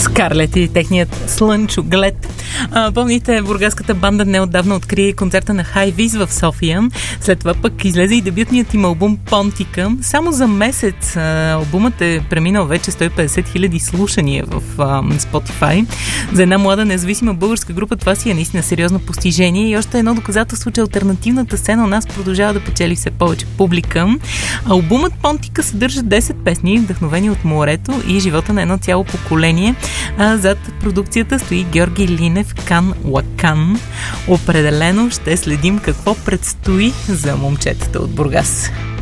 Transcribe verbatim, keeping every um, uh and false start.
Скарлет и техният слънчоглед. А, помните, бургаската банда неотдавна откри концерта на High Vis в София. След това пък излезе и дебютният им албум Понтика. Само за месец а, албумът е преминал вече сто и петдесет хиляди слушания в а, Spotify. За една млада независима българска група това си е наистина сериозно постижение и още едно доказателство, че алтернативната сцена у нас продължава да печели все повече публика. Албумът Понтика съдържа десет песни, вдъхновени от морето и живота на едно цяло поколение. А зад продукцията стои Георги Линев, Кан Лакан. Определено ще следим какво предстои за момчетата от Бургас.